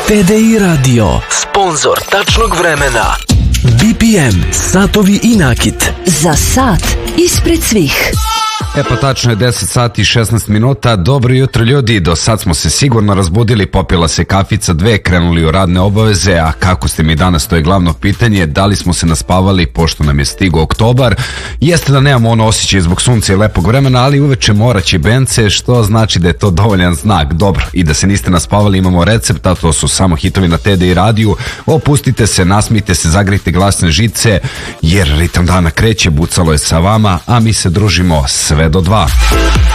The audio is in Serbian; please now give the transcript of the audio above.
TDI Radio, sponzor tačnog vremena. BPM, satovi i nakit. Za sat ispred svih. Pa tačno je 10 sati i 16 minuta. Dobro jutro ljudi, do sad smo se sigurno razbudili, popila se kafica, dve, krenuli u radne obaveze, a kako ste mi danas, to je glavno pitanje, da li smo se naspavali pošto nam je stigao oktobar. Jeste da nemamo ono osjećaj zbog sunca i lepog vremena, ali uveče moraće bence, što znači da je to dovoljan znak. Dobro, i da se niste naspavali, imamo recept, a to su samo hitovi na TDI radiju. Opustite se, nasmijte se, zagrite glasne žice, jer ritam dana kreće, bucalo je sa vama, a mi se družimo sve do 2.